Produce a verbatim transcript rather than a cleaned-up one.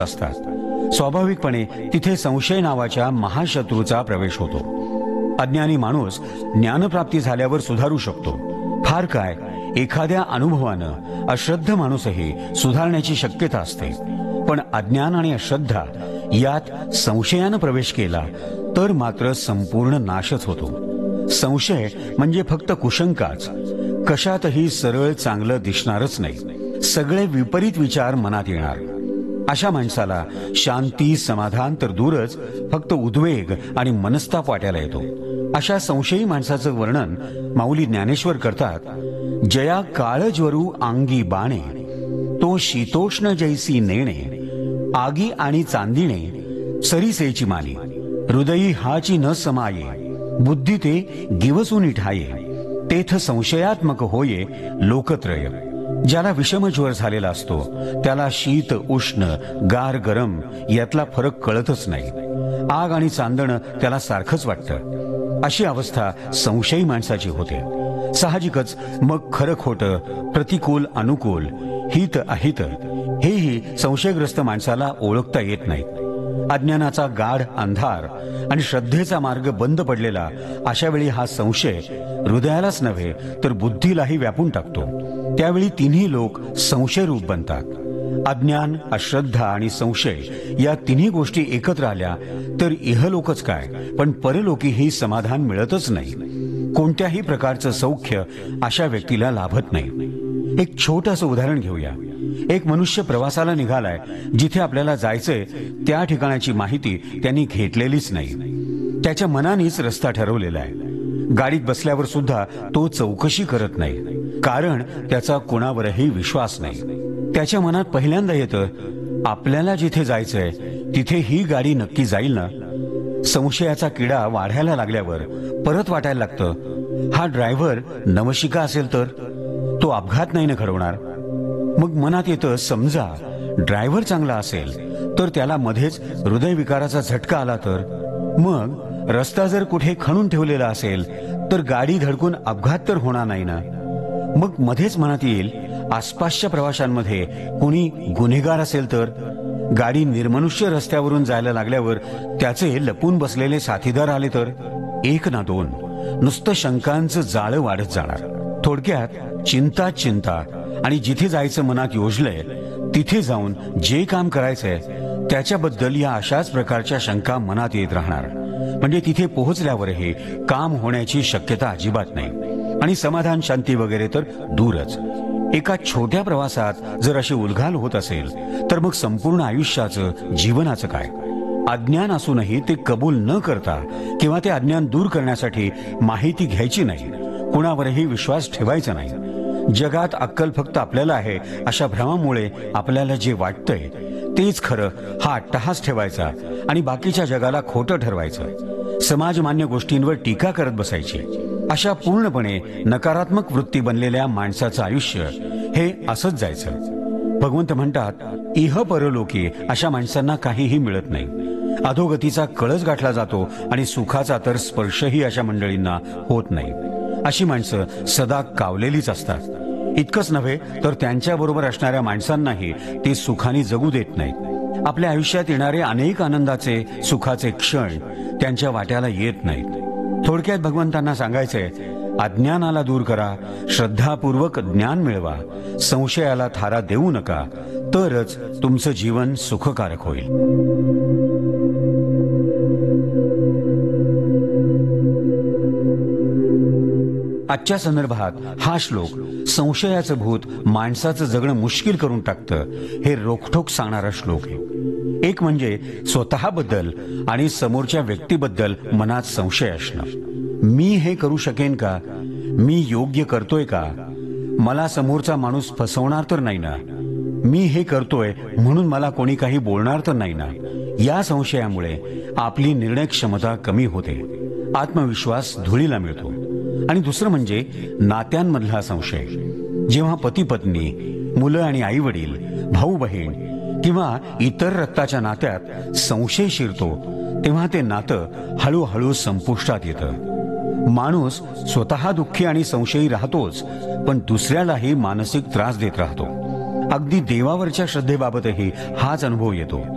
असतात। स्वाभाविकपणे तिथे संशय नावाच्या महाशत्रूचा प्रवेश होतो। अज्ञानी माणूस ज्ञानप्राप्ती झाल्यावर सुधारू शकतो। फार काय एखाद्या अनुभवानं अश्रद्ध माणूसही सुधारण्याची शक्यता असते, पण अज्ञान आणि अश्रद्धा यात संशयानं प्रवेश केला तर मात्र संपूर्ण नाशच होतो। संशय म्हणजे फक्त कुशंकाच, कशातही सरळ चांगलं दिसणारच नाही, सगळे विपरीत विचार मनात येणार। अशा माणसाला शांती समाधान तर दूरच फक्त उद्वेग आणि मनस्ताप वाटायला येतो। अशा संशयी माणसाचं वर्णन माऊली ज्ञानेश्वर करतात, जया काळज्वरू अंगी बाणे, तो शीतोष्ण जैसी नेणे, आगी आणि चांदिणे सरीसेची मानी, हृदयी हाची न समाये, बुद्धी ते गिवसून ठाये, तेथ संशयात्मक होये लोकत्रय। ज्याला विषमज्वर झालेला असतो त्याला शीत उष्ण गार गरम यातला फरक कळतच नाही, आग आणि चांदणं त्याला सारखंच वाटतं। अशी अवस्था संशयी माणसाची होते। साहजिकच मग खरं खोटं, प्रतिकूल अनुकूल, हित अहित हेही संशयग्रस्त माणसाला ओळखता येत नाहीत। अज्ञानाचा गाढ अंधार आणि श्रद्धेचा मार्ग बंद पडलेला अशा वेळी हा संशय हृदयालाच नव्हे तर बुद्धीलाही व्यापून टाकतो। त्यावेळी तिन्ही लोक संशयरूप बनतात। अज्ञान, अश्रद्धा आणि संशय या तिन्ही गोष्टी एकत्र आल्या तर इहलोकच काय पण परलोकीही समाधान मिळतच नाही। कोणत्याही प्रकारचं सौख्य अशा व्यक्तीला लाभत नाही। एक छोटंसं उदाहरण घेऊया। एक मनुष्य प्रवासाला निघालाय, जिथे आपल्याला जायचंय त्या ठिकाणाची माहिती त्यांनी घेतलेलीच नाही। त्याच्या मनानेच रस्ता ठरवलेला आहे। गाडीत बसल्यावर सुद्धा तो चौकशी करत नाही, कारण त्याचा कोणावरही विश्वास नाही। त्याच्या मनात पहिल्यांदा येतं, आपल्याला जिथे जायचंय तिथे ही गाडी नक्की जाईल ना। संशयाचा किडा वाढायला लागल्यावर परत वाटायला लागतं, हा ड्रायव्हर नवशिका असेल तर तो अपघात नाही ना घडवणार। मग मनात येतं, समजा ड्रायव्हर चांगला असेल तर त्याला मध्येच हृदयविकाराचा झटका आला तर, मग रस्ता जर कुठे खणून ठेवलेला असेल तर गाडी धडकून अपघात तर होणार नाही ना। मग मध्येच मनात येईल, आसपासच्या प्रवाशांमध्ये कोणी गुन्हेगार असेल तर, गाडी निर्मनुष्य रस्त्यावरून जायला लागल्यावर त्याचे लपून बसलेले साथीदार आले तर, एक ना दोन, नुसतं शंकांचं जाळं वाढत जाणार। थोडक्यात चिंता चिंता आणि जिथे जायचं मनात योजलंय तिथे जाऊन जे काम करायचंय त्याच्याबद्दल या अशाच प्रकारच्या शंका मनात येत राहणार। म्हणजे तिथे पोहोचल्यावरही काम होण्याची शक्यता अजिबात नाही आणि समाधान शांती वगैरे तर दूरच। एका छोट्या प्रवासात जर अशी उलघाल होत असेल तर मग संपूर्ण आयुष्याचं जीवनाचं काय। अज्ञान असूनही ते कबूल न करता किंवा ते अज्ञान दूर करण्यासाठी माहिती घ्यायची नाही, कुणावरही विश्वास ठेवायचा नाही। जगात अक्कल फक्त आपल्याला आहे अशा भ्रमामुळे आपल्याला जे वाटतंय तेच खरं हा अट्टहास ठेवायचा आणि बाकीच्या जगाला खोटं ठरवायचं। समाजमान्य गोष्टींवर टीका करत बसायची। अशा पूर्णपणे नकारात्मक वृत्ती बनलेल्या माणसाचं आयुष्य हे असंच जायचं। भगवंत म्हणतात, इह परलोकी अशा माणसांना काहीही मिळत नाही। अधोगतीचा कळस गाठला जातो आणि सुखाचा तर स्पर्शही अशा मंडळींना होत नाही। अशी माणसं सदा कावलेलीच असतात। इतकंच नव्हे तर त्यांच्याबरोबर असणाऱ्या माणसांनाही ते सुखाने जगू देत नाहीत। आपल्या आयुष्यात येणारे अनेक आनंदाचे सुखाचे क्षण त्यांच्या वाट्याला येत नाहीत। थोडक्यात भगवंतांना सांगायचंय, अज्ञानाला दूर करा, श्रद्धापूर्वक ज्ञान मिळवा, संशयाला थारा देऊ नका, तरच तुमचं जीवन सुखकारक होईल। आजच्या संदर्भात हा श्लोक संशयाचं भूत माणसाचं जगणं मुश्किल करून टाकतं हे रोखठोक सांगणारा श्लोक आहे। एक म्हणजे स्वतःबद्दल आणि समोरच्या व्यक्तीबद्दल मनात संशय असणं। मी हे करू शकेन का, मी योग्य करतोय का, मला समोरचा माणूस फसवणार तर नाही ना, मी हे करतोय म्हणून मला कोणी काही बोलणार तर नाही ना। या संशयामुळे आपली निर्णय क्षमता कमी होते, आत्मविश्वास धुळीला मिळतो। आणि दुसरं म्हणजे नात्यांमधला संशय। जेव्हा पती पत्नी, मुलं आणि आई वडील, भाऊ बहीण किंवा इतर रक्ताच्या नात्यात संशय शिरतो तेव्हा ते नातं हळूहळू संपुष्टात येतं। माणूस स्वतः दुःखी आणि संशयी राहतोच, पण दुसऱ्यालाही मानसिक त्रास देत राहतो। अगदी देवावरच्या श्रद्धेबाबतही हाच अनुभव येतो।